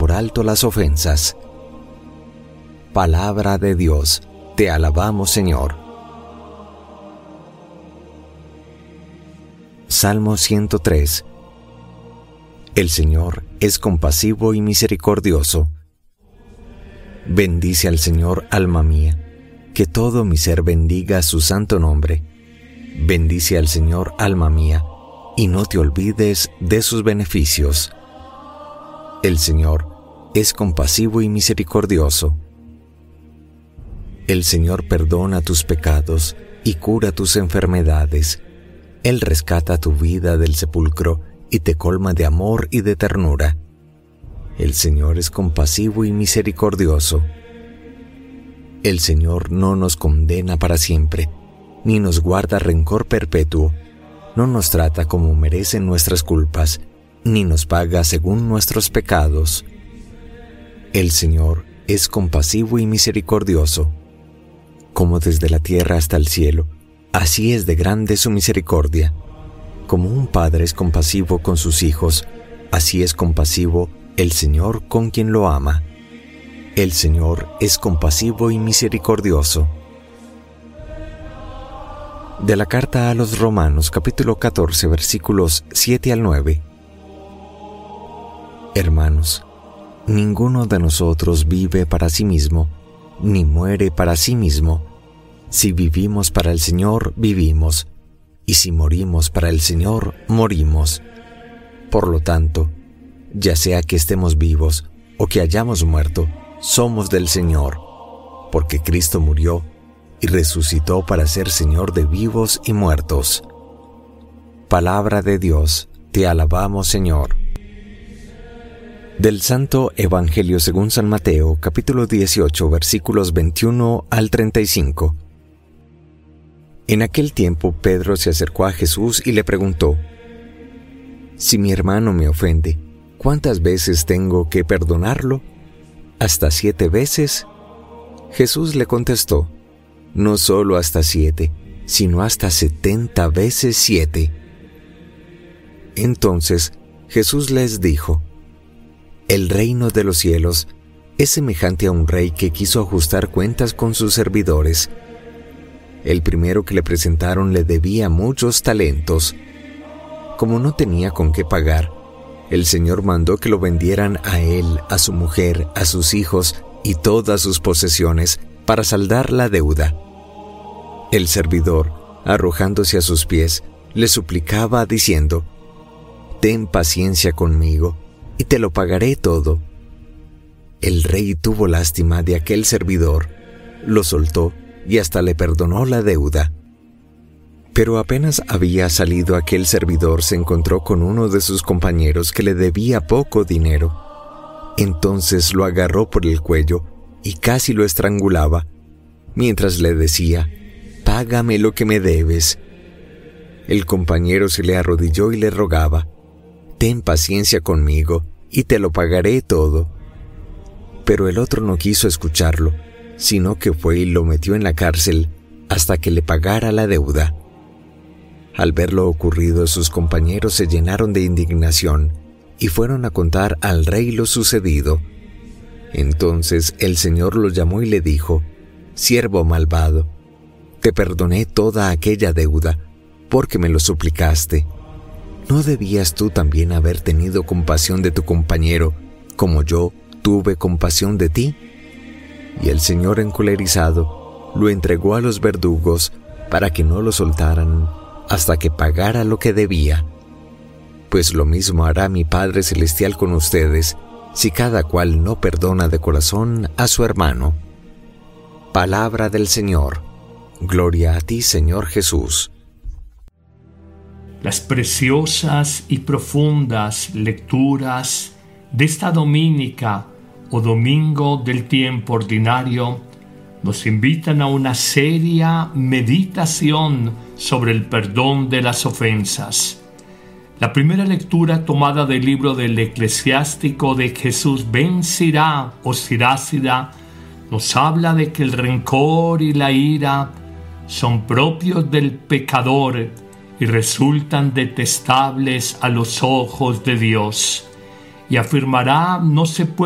por alto las ofensas. Palabra de Dios, te alabamos, Señor. Salmo 103. El Señor es compasivo y misericordioso. Bendice al Señor, alma mía, que todo mi ser bendiga su santo nombre. Bendice al Señor, alma mía, y no te olvides de sus beneficios. El Señor es compasivo y misericordioso. El Señor perdona tus pecados y cura tus enfermedades. Él rescata tu vida del sepulcro y te colma de amor y de ternura. El Señor es compasivo y misericordioso. El Señor no nos condena para siempre, ni nos guarda rencor perpetuo. No nos trata como merecen nuestras culpas, ni nos paga según nuestros pecados. El Señor es compasivo y misericordioso. Como desde la tierra hasta el cielo, así es de grande su misericordia. Como un padre es compasivo con sus hijos, así es compasivo el Señor con quien lo ama. El Señor es compasivo y misericordioso. De la carta a los Romanos, capítulo 14, versículos 7 al 9. Hermanos, ninguno de nosotros vive para sí mismo, ni muere para sí mismo. Si vivimos para el Señor, vivimos, y si morimos para el Señor, morimos. Por lo tanto, ya sea que estemos vivos o que hayamos muerto, somos del Señor, porque Cristo murió y resucitó para ser Señor de vivos y muertos. Palabra de Dios, te alabamos, Señor. Del Santo Evangelio según San Mateo, capítulo 18, versículos 21 al 35. En aquel tiempo Pedro se acercó a Jesús y le preguntó: «Si mi hermano me ofende, ¿cuántas veces tengo que perdonarlo? ¿Hasta 7 veces?» Jesús le contestó: «No solo hasta 7, sino hasta 70 veces 7». Entonces Jesús les dijo: «El reino de los cielos es semejante a un rey que quiso ajustar cuentas con sus servidores. El primero que le presentaron le debía muchos talentos. Como no tenía con qué pagar, el Señor mandó que lo vendieran a él, a su mujer, a sus hijos y todas sus posesiones para saldar la deuda. El servidor, arrojándose a sus pies, le suplicaba diciendo: «Ten paciencia conmigo, y te lo pagaré todo». El rey tuvo lástima de aquel servidor, lo soltó y hasta le perdonó la deuda. Pero apenas había salido aquel servidor, se encontró con uno de sus compañeros que le debía poco dinero. Entonces lo agarró por el cuello y casi lo estrangulaba, mientras le decía: «Págame lo que me debes». El compañero se le arrodilló y le rogaba: «Ten paciencia conmigo, y te lo pagaré todo». Pero el otro no quiso escucharlo, sino que fue y lo metió en la cárcel hasta que le pagara la deuda. Al ver lo ocurrido, sus compañeros se llenaron de indignación y fueron a contar al rey lo sucedido. Entonces el Señor lo llamó y le dijo: «Siervo malvado, te perdoné toda aquella deuda, porque me lo suplicaste. ¿No debías tú también haber tenido compasión de tu compañero, como yo tuve compasión de ti?» Y el Señor, encolerizado, lo entregó a los verdugos para que no lo soltaran hasta que pagara lo que debía. Pues lo mismo hará mi Padre Celestial con ustedes, si cada cual no perdona de corazón a su hermano. Palabra del Señor. Gloria a ti, Señor Jesús. Las preciosas y profundas lecturas de esta dominica o domingo del tiempo ordinario nos invitan a una seria meditación sobre el perdón de las ofensas. La primera lectura, tomada del libro del Eclesiástico de Jesús ben Sirá o Sirásida, nos habla de que el rencor y la ira son propios del pecador y resultan detestables a los ojos de Dios. Y afirmará: no se puede